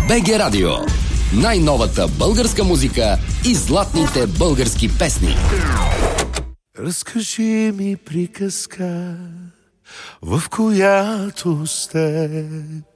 БГ Радио. Най-новата българска музика и златните български песни. Разкажи ми приказка, в която с теб